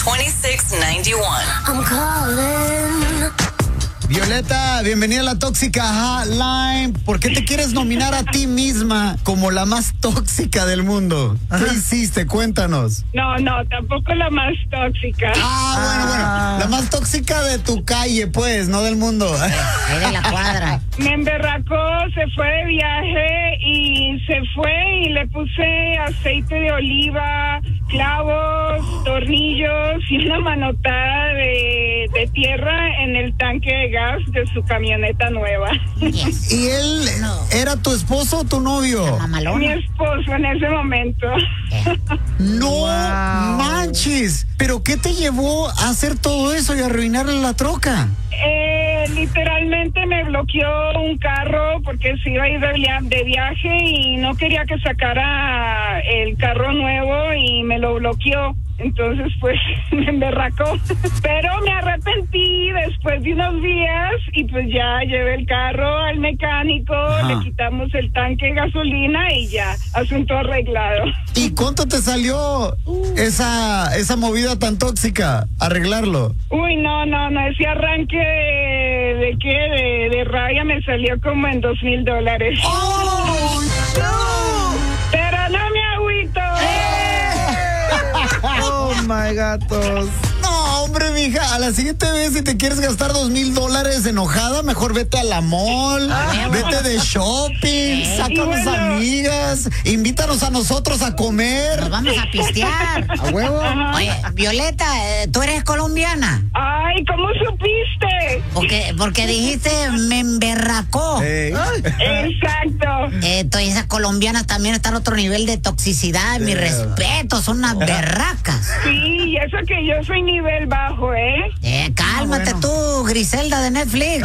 2691. I'm calling. Violeta, bienvenida a la Tóxica Hotline. ¿Por qué te quieres nominar a ti misma como la más tóxica del mundo? ¿Qué hiciste? Cuéntanos. No, tampoco la más tóxica. Bueno. La más tóxica de tu calle, pues, no del mundo. Ahí de la cuadra. Me emberracó, se fue de viaje y se fue y le puse aceite de oliva, clavos, tornillos y una manotada de tierra en el tanque de gas de su camioneta nueva. Yes. ¿Y él era tu esposo o tu novio? Mamalona. Mi esposo en ese momento. No manches. ¿Pero qué te llevó a hacer todo eso y a arruinarle la troca? Literalmente me bloqueó un carro porque se iba a ir de viaje y no quería que sacara el carro nuevo y me lo bloqueó. Entonces, pues, me emberracó. Pero me arrepentí después de unos días y pues ya llevé el carro al mecánico, le quitamos el tanque de gasolina y ya, asunto arreglado. ¿Y cuánto te salió esa movida tan tóxica? Arreglarlo. Uy, no, ese arranque de rabia me salió como en $2,000. ¡Oh, no! Pero no me agüito. Oh my gatos. No, hombre, mija, a la siguiente vez si te quieres gastar $2,000 enojada, mejor vete a la mall, vete de shopping, sácanos amigas, invítanos a nosotros a comer. Nos vamos a pistear. ¿A huevo? Oye, Violeta, ¿tú eres colombiana? Ay, ¿cómo supiste? Porque dijiste me emberracó. Exacto. Entonces esas colombianas también están a otro nivel de toxicidad. Mi respeto, son unas berracas. Sí, y eso que yo soy nivel bajo, ¿eh? Cálmate tú, Griselda de Netflix.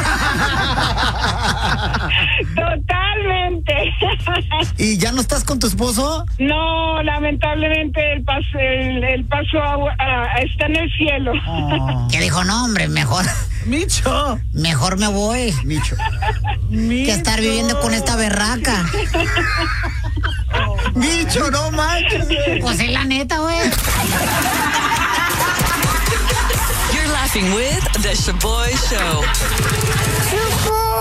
Totalmente. ¿Y ya no estás con tu esposo? No, lamentablemente él pasó está en el cielo. Que dijo, no, hombre, mejor me voy. Micho. Que estar viviendo con esta berraca. Micho, no manches. Pues es la neta, güey. You're laughing with The Shaboy Show.